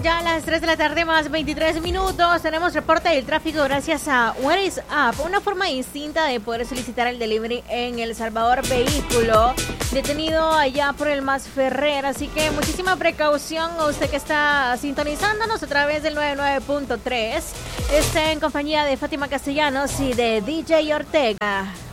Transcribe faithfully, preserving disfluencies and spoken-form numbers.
ya a las tres de la tarde más veintitrés minutos. Tenemos reporte del tráfico gracias a What is Up, una forma distinta de poder solicitar el delivery en El Salvador. Vehículo detenido allá por el Masferrer, así que muchísima precaución a usted que está sintonizándonos a través del noventa y nueve punto tres. Está en compañía de Fátima Castellanos y de D J Ortega.